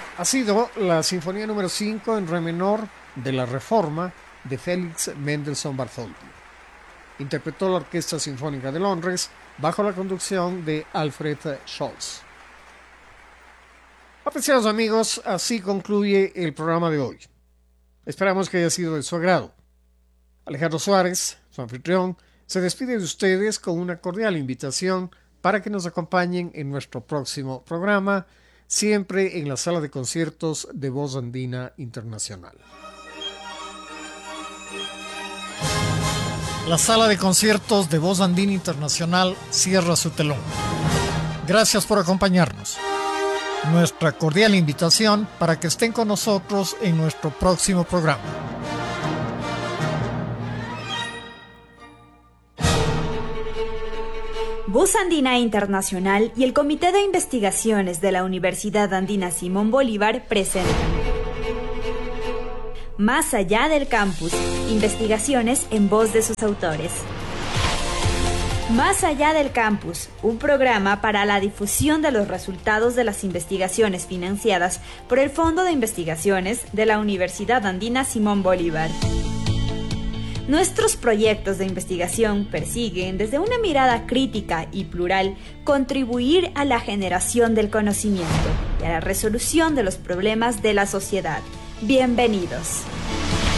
Ha sido la Sinfonía número 5 en re menor de la Reforma de Félix Mendelssohn Bartholdy. Interpretó la Orquesta Sinfónica de Londres bajo la conducción de Alfred Scholz. Apreciados amigos, así concluye el programa de hoy. Esperamos que haya sido de su agrado. Alejandro Suárez, su anfitrión, se despide de ustedes con una cordial invitación para que nos acompañen en nuestro próximo programa, siempre en la sala de conciertos de Voz Andina Internacional. La sala de conciertos de Voz Andina Internacional cierra su telón. Gracias por acompañarnos. Nuestra cordial invitación para que estén con nosotros en nuestro próximo programa. Voz Andina Internacional y el Comité de Investigaciones de la Universidad Andina Simón Bolívar presentan Más allá del campus, investigaciones en voz de sus autores. Más allá del campus, un programa para la difusión de los resultados de las investigaciones financiadas por el Fondo de Investigaciones de la Universidad Andina Simón Bolívar. Nuestros proyectos de investigación persiguen, desde una mirada crítica y plural, contribuir a la generación del conocimiento y a la resolución de los problemas de la sociedad. Bienvenidos.